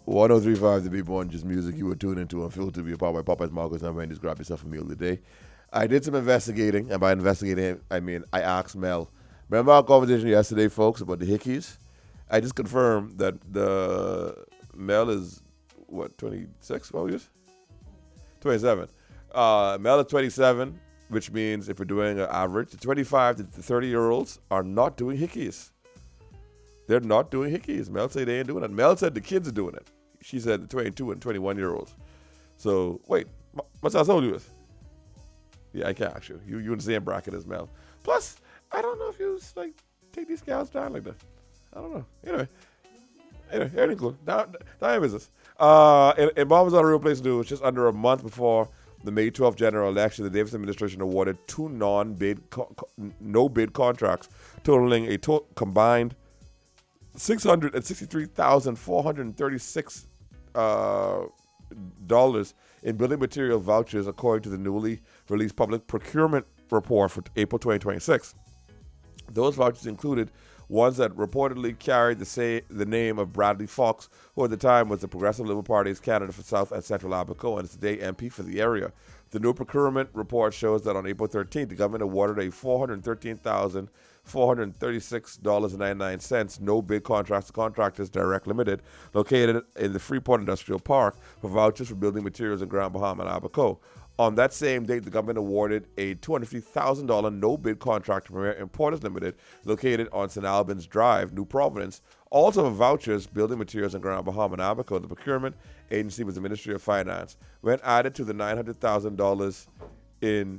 1035 The Big One, just music you were tuned into on Filter to be a part by Popeyes Marcos. I'm just grab yourself a meal today. I did some investigating, and by investigating, I mean I asked Mel. Remember our conversation yesterday, folks, about the hickeys? I just confirmed that the Mel is, what, 26? What was it? 27. Mel is 27, which means if we're doing an average, the 25 to 30-year-olds are not doing hickeys. They're not doing hickeys. Mel said they ain't doing it. Mel said the kids are doing it. She said the 22 and 21-year-olds. So, wait, what's how old you is? Yeah, I can't ask you. You in the same bracket as Mel. Plus, I don't know if you like take these gals down like that. I don't know. Anyway, everything cool. Down your business. In Bombers on a Real Place News, just under a month before the May 12th general election, the Davis administration awarded two no-bid contracts totaling a combined $663,436 in building material vouchers, according to the newly released public procurement report for April 2026. Those vouchers included ones that reportedly carried the name of Bradley Fox, who at the time was the Progressive Liberal Party's candidate for South and Central Abaco and is today MP for the area. The new procurement report shows that on April 13th, the government awarded a $413,436.99 no-bid contracts to Contractors Direct Limited, located in the Freeport Industrial Park, for vouchers for building materials in Grand Bahama and Abaco. On that same date, the government awarded a $250,000 no-bid contract to Premier Importers Limited, located on St. Albans Drive, New Providence, also for vouchers, building materials in Grand Bahama and Abaco. The procurement agency was the Ministry of Finance. When added to the $900,000 in